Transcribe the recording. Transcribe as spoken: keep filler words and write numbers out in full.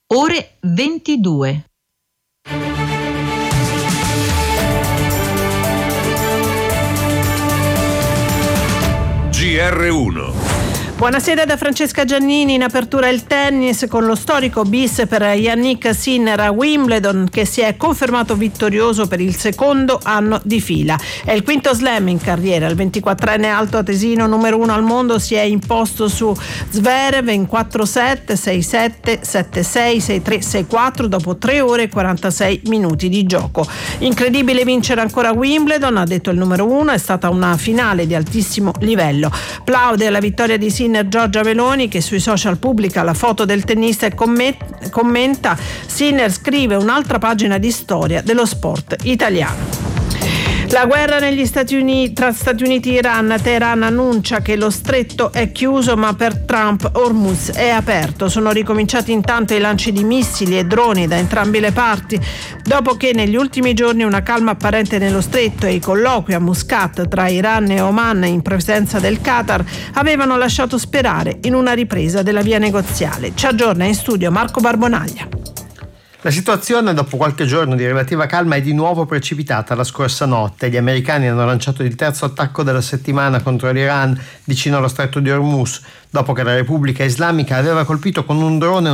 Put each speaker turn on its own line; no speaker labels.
ore ventidue.
G R uno.
Buonasera da Francesca Giannini. In apertura il tennis con lo storico bis per Jannik Sinner a Wimbledon, che si è confermato vittorioso per il secondo anno di fila. È il quinto slam in carriera. Il ventiquattrenne alto atesino numero uno al mondo si è imposto su Zverev in quattro sette, sei sette, sette sei, sei tre, sei quattro dopo tre ore e quarantasei minuti di gioco. Incredibile vincere ancora a Wimbledon, ha detto il numero uno, è stata una finale di altissimo livello. Plaude alla vittoria di Sinner Giorgia Meloni, che sui social pubblica la foto del tennista e commenta: Sinner scrive un'altra pagina di storia dello sport italiano. La guerra negli Stati Uniti, tra Stati Uniti e Iran. Teheran annuncia che lo stretto è chiuso, ma per Trump Hormuz è aperto. Sono ricominciati intanto i lanci di missili e droni da entrambe le parti, dopo che negli ultimi giorni una calma apparente nello stretto e i colloqui a Muscat tra Iran e Oman in presenza del Qatar avevano lasciato sperare in una ripresa della via negoziale. Ci aggiorna in studio Marco Barbonaglia.
La situazione, dopo qualche giorno di relativa calma, è di nuovo precipitata la scorsa notte. Gli americani hanno lanciato il terzo attacco della settimana contro l'Iran vicino allo stretto di Hormuz, dopo che la Repubblica Islamica aveva colpito con un drone